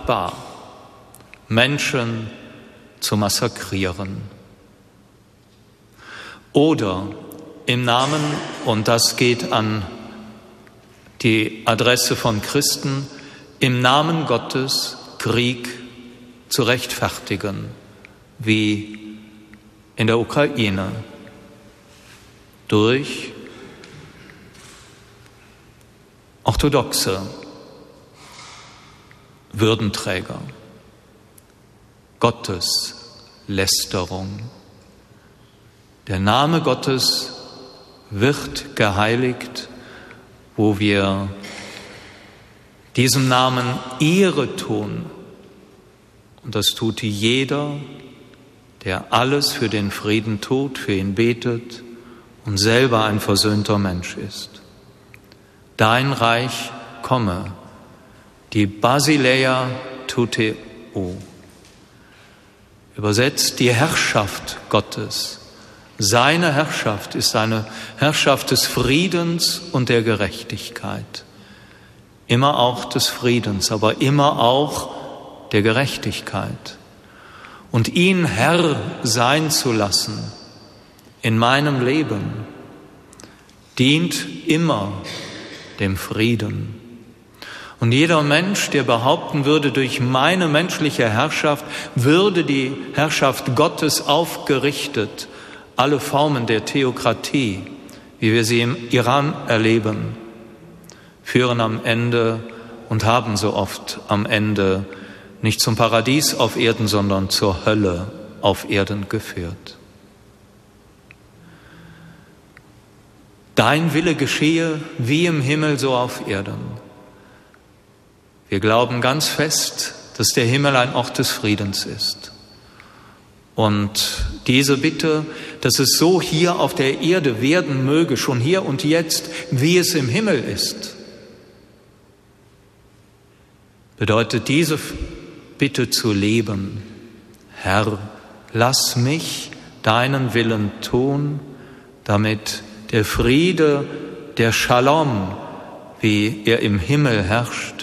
strafbar, Menschen zu massakrieren. Oder im Namen, und das geht an die Adresse von Christen, im Namen Gottes Krieg zu rechtfertigen, wie in der Ukraine, durch orthodoxe Würdenträger, Gotteslästerung. Der Name Gottes wird geheiligt, wo wir diesem Namen Ehre tun. Und das tut jeder, der alles für den Frieden tut, für ihn betet und selber ein versöhnter Mensch ist. Dein Reich komme, die Basileia Tuteo. Übersetzt die Herrschaft Gottes. Seine Herrschaft ist eine Herrschaft des Friedens und der Gerechtigkeit. Immer auch des Friedens, aber immer auch der Gerechtigkeit. Und ihn Herr sein zu lassen in meinem Leben, dient immer dem Frieden. Und jeder Mensch, der behaupten würde, durch meine menschliche Herrschaft würde die Herrschaft Gottes aufgerichtet, alle Formen der Theokratie, wie wir sie im Iran erleben, führen am Ende und haben so oft am Ende nicht zum Paradies auf Erden, sondern zur Hölle auf Erden geführt. Dein Wille geschehe wie im Himmel, so auf Erden. Wir glauben ganz fest, dass der Himmel ein Ort des Friedens ist. Und diese Bitte, dass es so hier auf der Erde werden möge, schon hier und jetzt, wie es im Himmel ist, bedeutet diese Bitte zu leben. Herr, lass mich deinen Willen tun, damit der Friede, der Shalom, wie er im Himmel herrscht,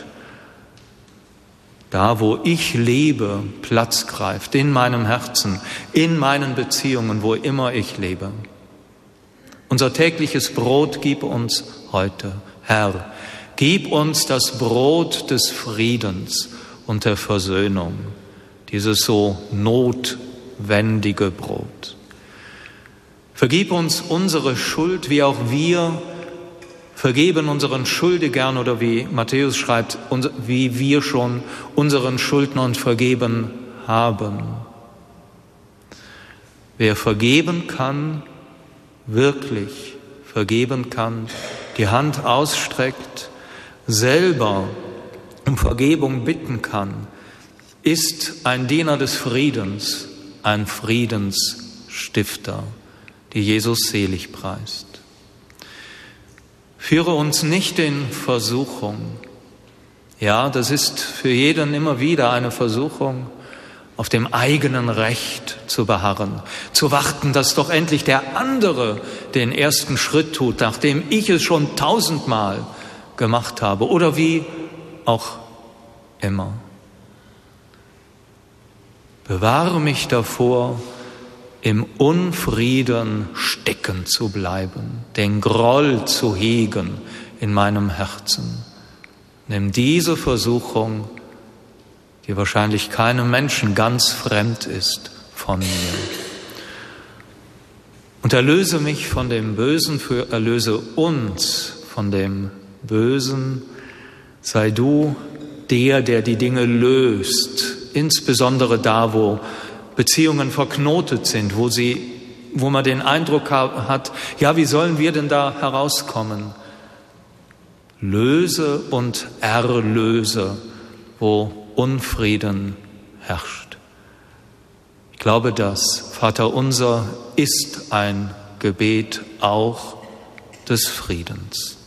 da wo ich lebe, Platz greift, in meinem Herzen, in meinen Beziehungen, wo immer ich lebe. Unser tägliches Brot gib uns heute, Herr. Gib uns das Brot des Friedens und der Versöhnung, dieses so notwendige Brot. Vergib uns unsere Schuld, wie auch wir vergeben unseren Schuldigern, oder wie Matthäus schreibt, wie wir schon unseren Schuldnern vergeben haben. Wer vergeben kann, wirklich vergeben kann, die Hand ausstreckt, selber um Vergebung bitten kann, ist ein Diener des Friedens, ein Friedensstifter, die Jesus selig preist. Führe uns nicht in Versuchung. Ja, das ist für jeden immer wieder eine Versuchung, auf dem eigenen Recht zu beharren, zu warten, dass doch endlich der andere den ersten Schritt tut, nachdem ich es schon 1000-mal gemacht habe oder wie auch immer. Bewahre mich davor, im Unfrieden stecken zu bleiben, den Groll zu hegen in meinem Herzen. Nimm diese Versuchung, die wahrscheinlich keinem Menschen ganz fremd ist, von mir. Und erlöse mich von dem Bösen, erlöse uns von dem Bösen. Sei du der die Dinge löst, insbesondere da, wo Beziehungen verknotet sind, wo man den Eindruck hat, ja, wie sollen wir denn da herauskommen? Löse und erlöse, wo Unfrieden herrscht. Ich glaube, das Vaterunser ist ein Gebet auch des Friedens.